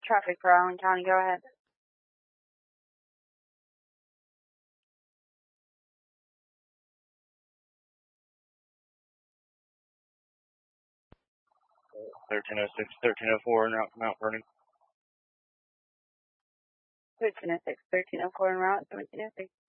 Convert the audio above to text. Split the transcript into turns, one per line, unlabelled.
Traffic for Allen County, go ahead.
$1306, $1304 en route to Mount Vernon.
1306, 1304 en route to 1306.